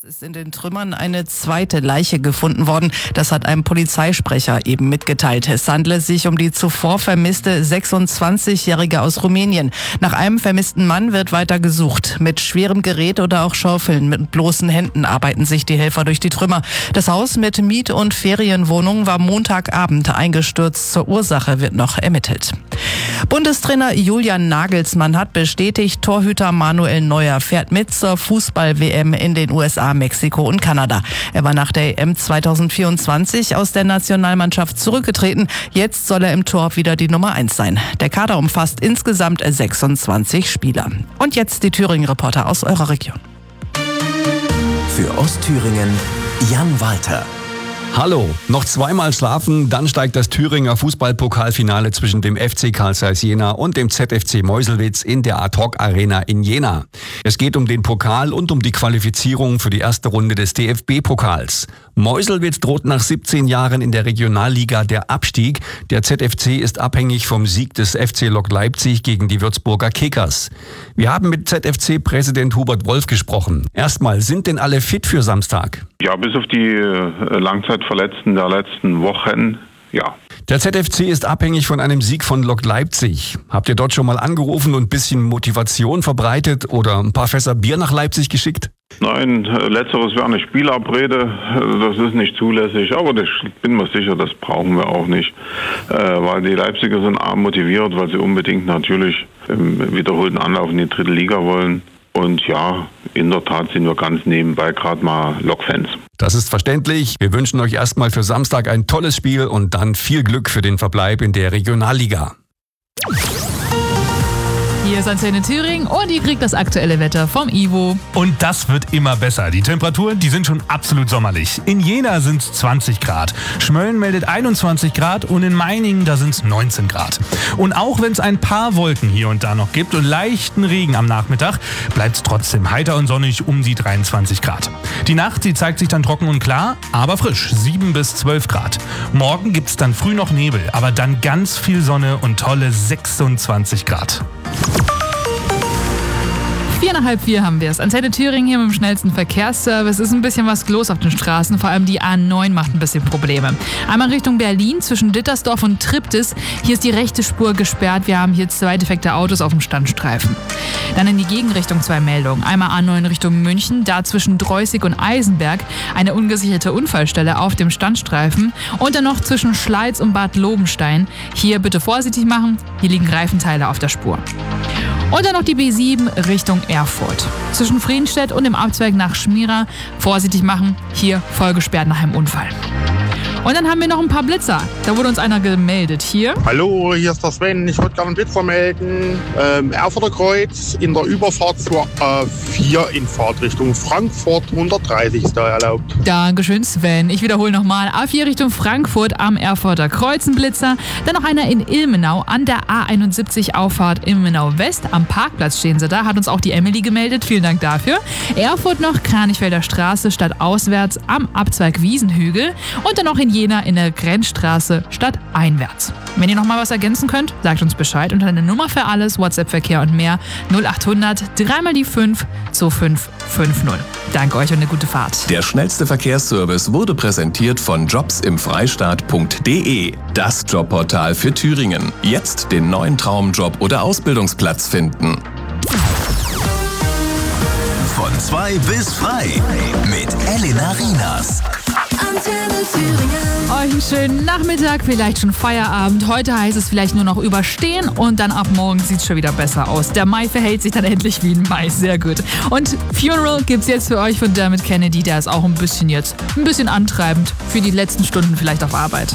Ist in den Trümmern eine zweite Leiche gefunden worden. Das hat ein Polizeisprecher eben mitgeteilt. Es handle sich um die zuvor vermisste 26-Jährige aus Rumänien. Nach einem vermissten Mann wird weiter gesucht. Mit schwerem Gerät oder auch Schaufeln mit bloßen Händen arbeiten sich die Helfer durch die Trümmer. Das Haus mit Miet- und Ferienwohnungen war Montagabend eingestürzt. Zur Ursache wird noch ermittelt. Bundestrainer Julian Nagelsmann hat bestätigt, Torhüter Manuel Neuer fährt mit zur Fußball-WM in den USA, Mexiko und Kanada. Er war nach der EM 2024 aus der Nationalmannschaft zurückgetreten. Jetzt soll er im Tor wieder die Nummer 1 sein. Der Kader umfasst insgesamt 26 Spieler. Und jetzt die Thüringen-Reporter aus eurer Region. Für Ostthüringen Jan Walter. Hallo, noch zweimal schlafen, dann steigt das Thüringer Fußballpokalfinale zwischen dem FC Carl Zeiss Jena und dem ZFC Meuselwitz in der Ad-Hoc-Arena in Jena. Es geht um den Pokal und um die Qualifizierung für die erste Runde des DFB-Pokals. Meuselwitz droht nach 17 Jahren in der Regionalliga der Abstieg. Der ZFC ist abhängig vom Sieg des FC Lok Leipzig gegen die Würzburger Kickers. Wir haben mit ZFC-Präsident Hubert Wolf gesprochen. Erstmal, sind denn alle fit für Samstag? Ja, bis auf die Langzeitverletzten der letzten Wochen, ja. Der ZFC ist abhängig von einem Sieg von Lok Leipzig. Habt ihr dort schon mal angerufen und ein bisschen Motivation verbreitet oder ein paar Fässer Bier nach Leipzig geschickt? Nein, letzteres wäre eine Spielabrede, das ist nicht zulässig, aber ich bin mir sicher, das brauchen wir auch nicht, weil die Leipziger sind motiviert, weil sie unbedingt natürlich im wiederholten Anlauf in die dritte Liga wollen. Und ja, in der Tat sind wir ganz nebenbei gerade mal Lok-Fans. Das ist verständlich. Wir wünschen euch erstmal für Samstag ein tolles Spiel und dann viel Glück für den Verbleib in der Regionalliga. Hier ist Antenne Thüringen und ihr kriegt das aktuelle Wetter vom Ivo. Und das wird immer besser. Die Temperaturen, die sind schon absolut sommerlich. In Jena sind es 20 Grad. Schmölln meldet 21 Grad und in Meiningen, da sind es 19 Grad. Und auch wenn es ein paar Wolken hier und da noch gibt und leichten Regen am Nachmittag, bleibt es trotzdem heiter und sonnig um die 23 Grad. Die Nacht, die zeigt sich dann trocken und klar, aber frisch, 7 bis 12 Grad. Morgen gibt es dann früh noch Nebel, aber dann ganz viel Sonne und tolle 26 Grad. 3:45 haben wir es. Antenne Thüringen hier mit dem schnellsten Verkehrsservice. Ist ein bisschen was los auf den Straßen. Vor allem die A9 macht ein bisschen Probleme. Einmal Richtung Berlin zwischen Dittersdorf und Triptis. Hier ist die rechte Spur gesperrt. Wir haben hier 2 defekte Autos auf dem Standstreifen. Dann in die Gegenrichtung 2 Meldungen. Einmal A9 Richtung München. Da zwischen Dreußig und Eisenberg eine ungesicherte Unfallstelle auf dem Standstreifen. Und dann noch zwischen Schleiz und Bad Lobenstein. Hier bitte vorsichtig machen. Hier liegen Reifenteile auf der Spur. Und dann noch die B7 Richtung Erfurt. Zwischen Friedenstedt und dem Abzweig nach Schmira vorsichtig machen. Hier voll gesperrt nach einem Unfall. Und dann haben wir noch ein paar Blitzer. Da wurde uns einer gemeldet. Hier. Hallo, hier ist der Sven. Ich wollte gerne einen Blitzer melden. Erfurter Kreuz in der Überfahrt zur A4 in Fahrtrichtung Frankfurt. 130 ist da erlaubt. Dankeschön, Sven. Ich wiederhole nochmal. A4 Richtung Frankfurt am Erfurter Kreuz ein Blitzer. Dann noch einer in Ilmenau an der A71 Auffahrt Ilmenau West. Am Parkplatz stehen sie da. Hat uns auch die Emily gemeldet. Vielen Dank dafür. Erfurt noch Kranichfelder Straße stadtauswärts am Abzweig Wiesenhügel. Und dann noch in Jena in der Grenzstraße stadteinwärts. Wenn ihr noch mal was ergänzen könnt, sagt uns Bescheid unter der Nummer für alles, WhatsApp-Verkehr und mehr 0800 3 die 5 2550. Danke euch und eine gute Fahrt. Der schnellste Verkehrsservice wurde präsentiert von jobsimfreistaat.de. Das Jobportal für Thüringen. Jetzt den neuen Traumjob oder Ausbildungsplatz finden. Von 2 bis frei mit Elena Rienas. Euch einen schönen Nachmittag, vielleicht schon Feierabend. Heute heißt es vielleicht nur noch überstehen und dann ab morgen sieht es schon wieder besser aus. Der Mai verhält sich dann endlich wie ein Mai, sehr gut. Und Funeral gibt's jetzt für euch von Dermot Kennedy, der ist auch ein bisschen antreibend für die letzten Stunden vielleicht auf Arbeit.